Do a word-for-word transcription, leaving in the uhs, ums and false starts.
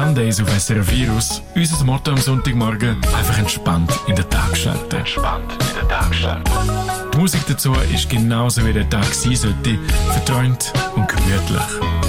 Mondays auf S R F Virus. Unser Motto am Sonntagmorgen: einfach entspannt in den Tag starten. Entspannt in den Tag starten. Die Musik dazu ist genauso wie der Tag sein sollte, verträumt und gemütlich.